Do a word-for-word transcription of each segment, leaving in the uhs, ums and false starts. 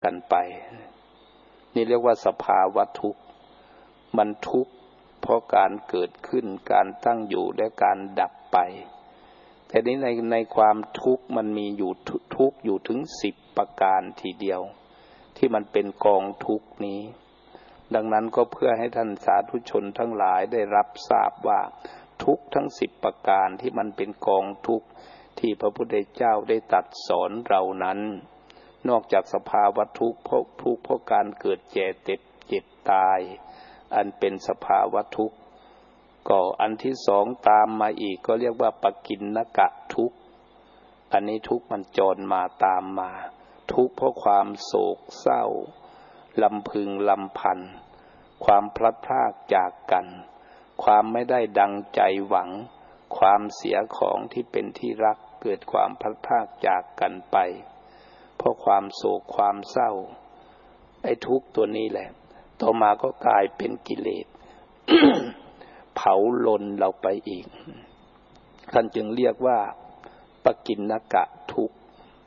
กันไปนี่เรียกว่าสภาวะทุกข์มันทุกข์เพราะการเกิดขึ้นการตั้งอยู่และการดับไปแต่นี้ในในความทุกข์มันมีอยู่ทุกข์อยู่ถึงสิบประการทีเดียวที่มันเป็นกองทุกข์นี้ดังนั้นก็เพื่อให้ท่านสาธุชนทั้งหลายได้รับทราบว่าทุกข์ทั้งสิบประการที่มันเป็นกองทุกข์ที่พระพุทธเจ้าได้ตรัสสอนเรานั้นนอกจากสภาวะทุกข์เพราะทุกข์เพราะการเกิดแก่เจ็บเจ็บตายอันเป็นสภาวะทุกข์ก็อันที่สองตามมาอีกก็เรียกว่าปกิณณกะทุกข์อันนี้ทุกข์มันจรมาตามมาทุกข์เพราะความโศกเศร้าลำพึงลำพันความพลัดพรากจากกันความไม่ได้ดังใจหวังความเสียของที่เป็นที่รักเกิดความพลัดพรากจากกันไปเพราะความโศกความเศร้าไอ้ทุกข์ตัวนี้แหละต่อมาก็กลายเป็นกิเลส เผาลนเราไปอีกท่านจึงเรียกว่าปกิณณกะทุกข์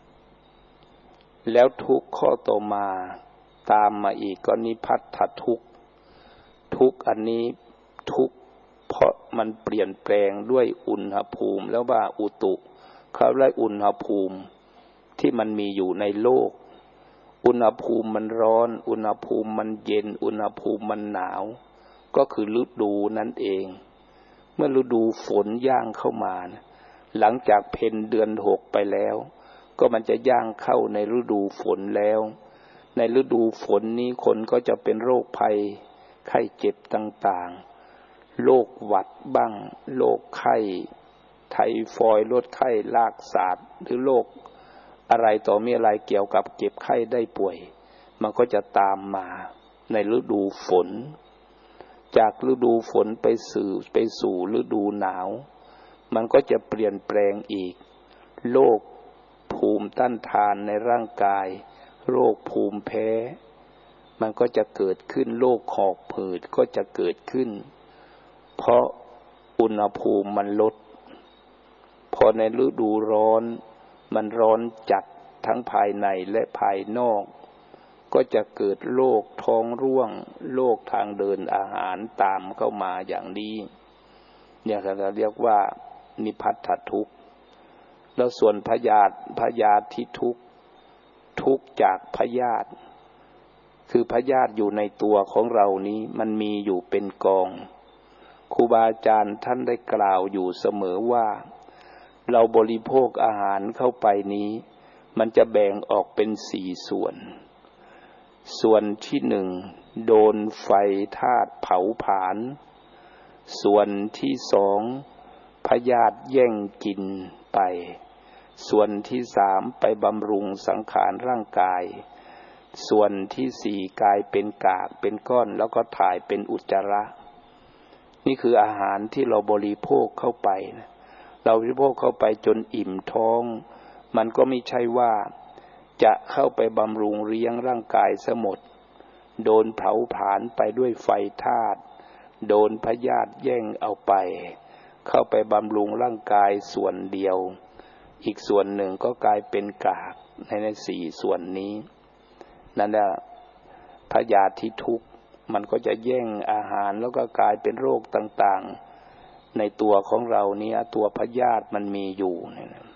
แล้วทุกข์ข้อต่อมาตามมาอีกก็นิพพัทธทุกข์ทุกข์อันนี้ทุกข์เพราะมันเปลี่ยนแปลงด้วยอุณหภูมิแล้วว่าอุตุเขาเรียกอุณหภูมิที่มันมีอยู่ในโลกอุณหภูมิมันร้อนอุณหภูมิมันเย็นอุณหภูมิมันหนาวก็คือฤดูนั่นเองเมื่อฤดูฝนย่างเข้ามานะหลังจากเพ็ญเดือนหกไปแล้วก็มันจะย่างเข้าในฤดูฝนแล้วในฤดูฝนนี้คนก็จะเป็นโรคภัยไข้เจ็บต่างๆโรคหวัดบ้างโรคไข้ไทฟอยด์โรคไข้ลากสาดหรือโรคอะไรต่อมีอะไรเกี่ยวกับเจ็บไข้ได้ป่วยมันก็จะตามมาในฤดูฝนจากฤดูฝนไปสู่ไปสู่ฤดูหนาวมันก็จะเปลี่ยนแปลงอีกโรคภูมิต้านทานในร่างกายโรคภูมิแพ้มันก็จะเกิดขึ้นโรคหอบหืดก็จะเกิดขึ้นเพราะอุณหภูมิมันลดพอในฤดูร้อนมันร้อนจัดทั้งภายในและภายนอกก็จะเกิดโรคท้องร่วงโรคทางเดินอาหารตามเข้ามาอย่างนี้เนี่ยเราเรียกว่านิพพัทธทุกข์แล้วส่วนพยาธิพยาธิทุกข์ทุกข์จากพยาธิคือพยาธิอยู่ในตัวของเรานี้มันมีอยู่เป็นกองครูบาอาจารย์ท่านได้กล่าวอยู่เสมอว่าเราบริโภคอาหารเข้าไปนี้มันจะแบ่งออกเป็นสี่ส่วนส่วนที่หนึ่งโดนไฟธาตุเผาผลาญส่วนที่สองพยาธิแย่งกินไปส่วนที่สามไปบำรุงสังขารร่างกายส่วนที่สี่กลายเป็นกากเป็นก้อนแล้วก็ถ่ายเป็นอุจจาระนี่คืออาหารที่เราบริโภคเข้าไปนะเราบริโภคเข้าไปจนอิ่มท้องมันก็ไม่ใช่ว่าจะเข้าไปบำรุงเลี้ยงร่างกายซะหมดโดนเผาผลาญไปด้วยไฟธาตุโดนพยาธิแย่งเอาไปเข้าไปบำรุงร่างกายส่วนเดียวอีกส่วนหนึ่งก็กลายเป็นกากในในสี่ส่วนนี้นั่นแหละพยาธิทุกข์มันก็จะแย่งอาหารแล้วก็กลายเป็นโรคต่างๆในตัวของเรานี้ตัวพยาธิมันมีอยู่นี่นะ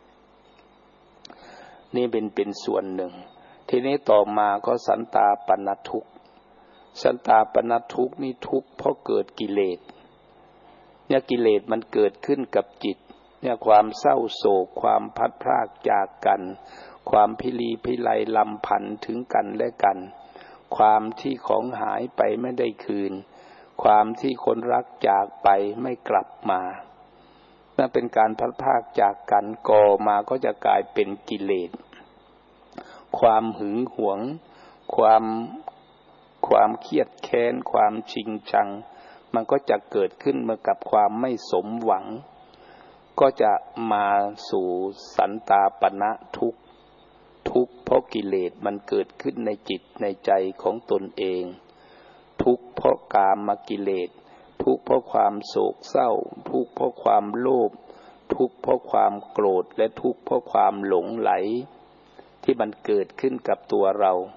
นี่เป็นเป็นส่วนหนึ่งทีนี้ต่อมาก็สันตาปนทุกข์สันตาปนทุกข์นี่ทุกข์เพราะเกิดกิเลสเนี่ยกิเลสมันเกิดขึ้นกับจิตเนี่ยความเศร้าโศกความพัดพรากจากกันความพิลีพิไลลำพันถึงกันและกันความที่ของหายไปไม่ได้คืนความที่คนรักจากไปไม่กลับมานั่นเป็นการพัดพรากจากกันก่อมาก็จะกลายเป็นกิเลสความหึงหวงความความเครียดแค้นความชิงชังมันก็จะเกิดขึ้นมากับความไม่สมหวังก็จะมาสู่สันตาปนทุกข์ทุกข์เพราะกิเลสมันเกิดขึ้นในจิตในใจของตนเองทุกข์เพราะกามกิเลสทุกข์เพราะความโศกเศร้าทุกข์เพราะความโลภทุกข์เพราะความโกรธและทุกข์เพราะความหลงไหลที่มันเกิดขึ้นกับตัวเรา